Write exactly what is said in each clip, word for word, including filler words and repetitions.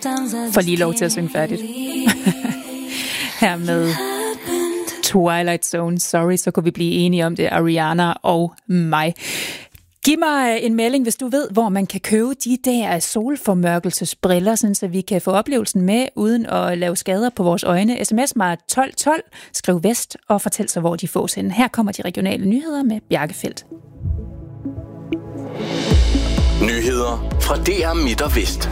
får lige lov til at synge færdigt. Her med Twilight Zone. Sorry, så kunne vi blive enige om det, Ariana og mig. Giv mig en melding, hvis du ved, hvor man kan købe de der solformørkelsesbriller, så vi kan få oplevelsen med, uden at lave skader på vores øjne. Sms mig tolv tolv, skriv vest og fortæl så, hvor de fås henne. Her kommer de regionale nyheder med Bjarke Feldt. Nyheder fra D R Midt og Vest.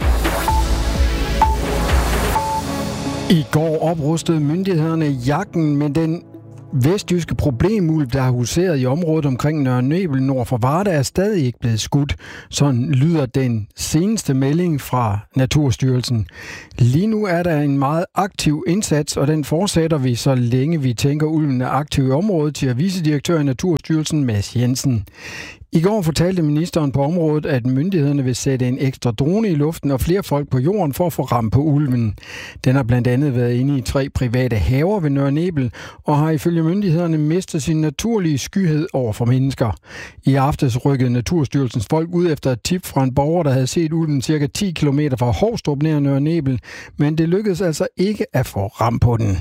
I går oprustede myndighederne jagten med den vestjyske problemulv, der har huseret i området omkring Nørre Nebel nord for Varde, er stadig ikke blevet skudt. Sådan lyder den seneste melding fra Naturstyrelsen. Lige nu er der en meget aktiv indsats, og den fortsætter vi, så længe vi tænker ulven er aktiv i området, siger vicedirektør i Naturstyrelsen Mads Jensen. I går fortalte ministeren på området, at myndighederne vil sætte en ekstra drone i luften og flere folk på jorden for at få ram på ulven. Den har blandt andet været inde i tre private haver ved Nørre Nebel og har ifølge myndighederne mistet sin naturlige skyhed over for mennesker. I aftes rykkede Naturstyrelsens folk ud efter et tip fra en borger, der havde set ulven cirka ti kilometer fra Hovstrup nær Nørre Nebel, men det lykkedes altså ikke at få ram på den.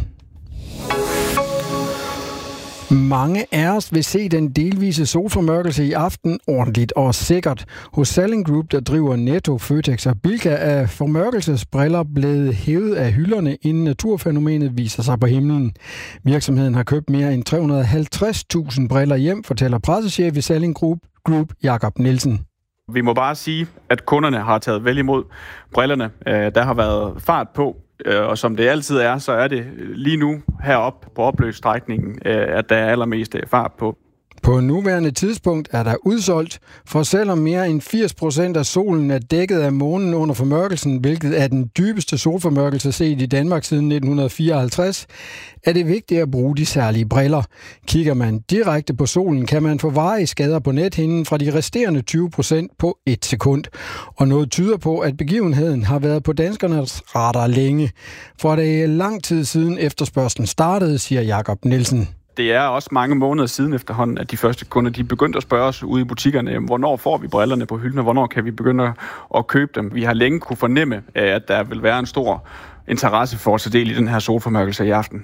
Mange af os vil se den delvise solformørkelse i aften ordentligt og sikkert. Hos Salling Group, der driver Netto, Føtex og Bilka, er formørkelsesbriller blevet hævet af hylderne, inden naturfænomenet viser sig på himlen. Virksomheden har købt mere end tre hundrede og halvtreds tusind briller hjem, fortæller pressechef i Salling Group, Group Jakob Nielsen. Vi må bare sige, at kunderne har taget vel imod brillerne. Der har været fart på, og som det altid er, så er det lige nu heroppe på opløbsstrækningen, at der er allermest fart på. På nuværende tidspunkt er der udsolgt, for selvom mere end firs procent af solen er dækket af månen under formørkelsen, hvilket er den dybeste solformørkelse set i Danmark siden nitten fireoghalvtreds, er det vigtigt at bruge de særlige briller. Kigger man direkte på solen, kan man få varige skader på nethinden fra de resterende tyve procent på et sekund. Og noget tyder på, at begivenheden har været på danskernes radar længe. For det er lang tid siden efterspørgslen startede, siger Jakob Nielsen. Det er også mange måneder siden efterhånden, at de første kunder de begyndte at spørge os ude i butikkerne, hvornår får vi brillerne på hylden, og hvornår kan vi begynde at købe dem. Vi har længe kunne fornemme, at der vil være en stor interesse for at tage del i den her solformørkelse i aften.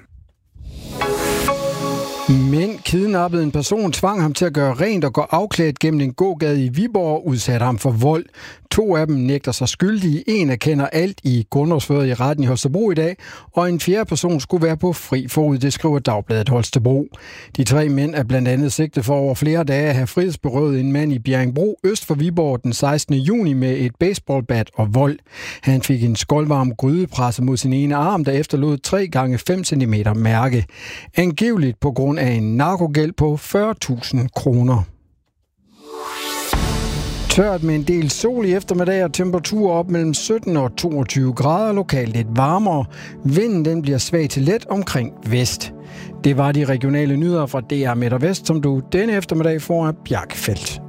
Mænd kidnappede en person, tvang ham til at gøre rent og gå afklædt gennem en gågade i Viborg og udsatte ham for vold. To af dem nægter sig skyldige. En erkender alt i grundlovsføret i retten i Holstebro i dag, og en fjerde person skulle være på fri fod, det skriver Dagbladet Holstebro. De tre mænd er blandt andet sigtet for over flere dage at have frihedsberøvet en mand i Bjerringbro øst for Viborg den sekstende juni med et baseballbat og vold. Han fik en skoldvarm gryde presset mod sin ene arm, der efterlod tre gange fem centimeter mærke. Angiveligt på grund af en narkogæld på fyrre tusind kroner. Tørt med en del sol i eftermiddag og temperaturer op mellem sytten og toogtyve grader, lokalt lidt varmere. Vinden den bliver svag til let omkring vest. Det var de regionale nyheder fra D R Midt og Vest, som du denne eftermiddag får af Bjarke Feldt.